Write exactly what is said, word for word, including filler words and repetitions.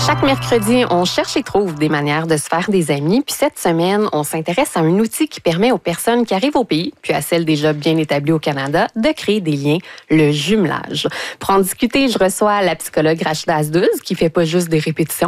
Chaque mercredi, on cherche et trouve des manières de se faire des amis. Puis cette semaine, on s'intéresse à un outil qui permet aux personnes qui arrivent au pays, puis à celles déjà bien établies au Canada, de créer des liens, le jumelage. Pour en discuter, je reçois la psychologue Rachida Asdouz, qui fait pas juste des répétitions,